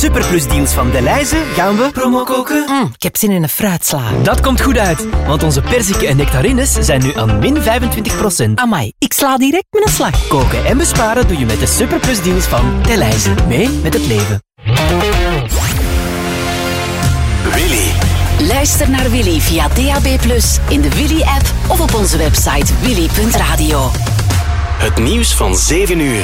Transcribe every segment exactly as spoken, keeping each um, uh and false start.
Superplus deals van Delhaize gaan we promo koken. Mm, ik heb zin in een fruitsla. Dat komt goed uit, want onze perziken en nectarines zijn nu aan min vijfentwintig procent. Amai, ik sla direct met een slag. Koken en besparen doe je met de Superplus deals van Delhaize. Mee met het leven. Willy. Luister naar Willy via D A B plus, in de Willy-app of op onze website willy punt radio. Het nieuws van zeven uur.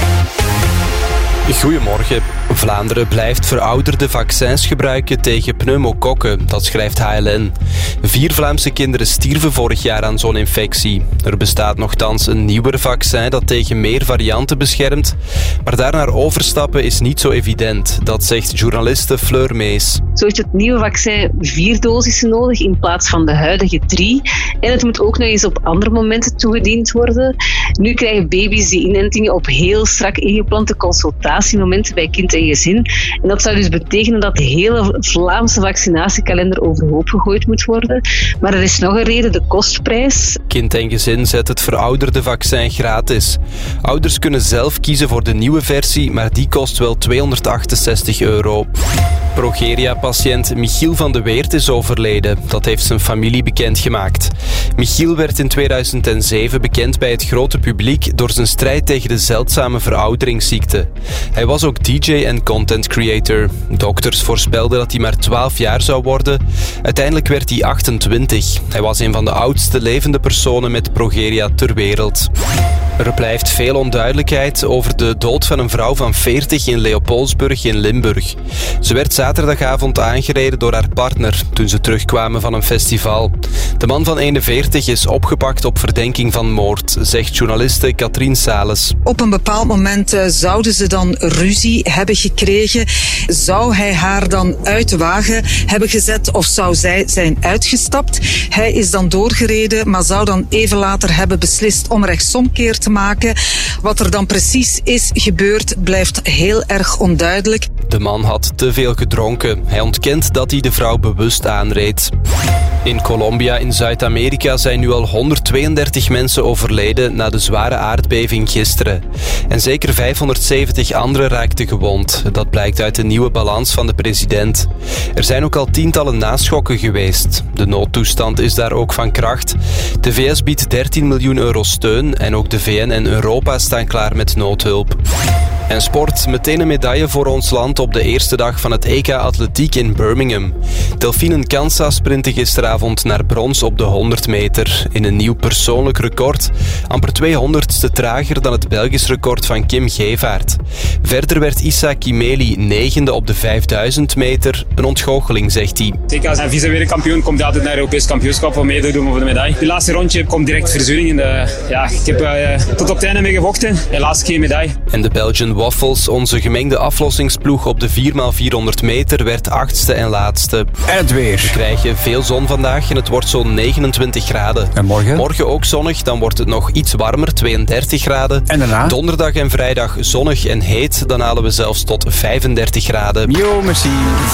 Goedemorgen. Vlaanderen blijft verouderde vaccins gebruiken tegen pneumokokken, dat schrijft H L N. Vier Vlaamse kinderen stierven vorig jaar aan zo'n infectie. Er bestaat nochtans een nieuwer vaccin dat tegen meer varianten beschermt, maar daarnaar overstappen is niet zo evident. Dat zegt journaliste Fleur Mees. Zo heeft het nieuwe vaccin vier dosissen nodig in plaats van de huidige drie. En het moet ook nog eens op andere momenten toegediend worden. Nu krijgen baby's die inentingen op heel strak ingeplante consultatiemomenten bij kind en gezin. En dat zou dus betekenen dat de hele Vlaamse vaccinatiekalender overhoop gegooid moet worden. Maar er is nog een reden, de kostprijs. Kind en gezin zet het verouderde vaccin gratis. Ouders kunnen zelf kiezen voor de nieuwe versie, maar die kost wel tweehonderdachtenzestig euro. Progeria-patiënt Michiel van de Weert is overleden. Dat heeft zijn familie bekendgemaakt. Michiel werd in tweeduizend zeven bekend bij het grote publiek door zijn strijd tegen de zeldzame verouderingsziekte. Hij was ook D J en content creator. Dokters voorspelden dat hij maar twaalf jaar zou worden. Uiteindelijk werd hij achtentwintig. Hij was een van de oudste levende personen met progeria ter wereld. Er blijft veel onduidelijkheid over de dood van een vrouw van veertig in Leopoldsburg in Limburg. Ze werd zaterdagavond aangereden door haar partner toen ze terugkwamen van een festival. De man van eenenveertig is opgepakt op verdenking van moord, zegt journaliste Katrien Sales. Op een bepaald moment uh, zouden ze dan ruzie hebben gekregen. Zou hij haar dan uit de wagen hebben gezet of zou zij zijn uitgestapt? Hij is dan doorgereden, maar zou dan even later hebben beslist om rechtsomkeer te maken. Wat er dan precies is gebeurd, blijft heel erg onduidelijk. De man had te veel gedronken. Hij ontkent dat hij de vrouw bewust aanreed. In Colombia in Zuid-Amerika zijn nu al honderdtweeëndertig mensen overleden na de zware aardbeving gisteren. En zeker vijfhonderdzeventig anderen raakten gewond. Dat blijkt uit de nieuwe balans van de president. Er zijn ook al tientallen naschokken geweest. De noodtoestand is daar ook van kracht. De V S biedt dertien miljoen euro steun en ook de V N en Europa staan klaar met noodhulp. En sport, meteen een medaille voor ons land op de eerste dag van het E K Atletiek in Birmingham. Delphine Kansa sprintte gisteravond naar brons op de honderd meter. In een nieuw persoonlijk record, amper tweehonderdste trager dan het Belgisch record van Kim Gevaert. Verder werd Issa Kimeli negende op de vijfduizend meter. Een ontgoocheling, zegt hij. Zeker als een vice-wereldkampioen komt hij altijd naar het Europees kampioenschap om mee te doen voor de medaille. Het laatste rondje komt direct verzuring. In de, ja, ik heb uh, tot op het einde mee gevochten. Helaas geen medaille. En de Belgian Waffles, onze gemengde aflossingsploeg op de vier bij vierhonderd meter, werd achtste en laatste. En het weer. We krijgen veel zon vandaag en het wordt zo'n negenentwintig graden. En morgen? Morgen ook zonnig, dan wordt het nog iets warmer, tweeëndertig graden. En daarna? Donderdag en vrijdag zonnig en heet, dan halen we zelfs tot vijfendertig graden. Yo, merci.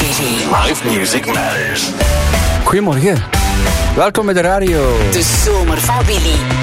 Live music matters. Goedemorgen. Welkom bij de radio. De zomer van Willy.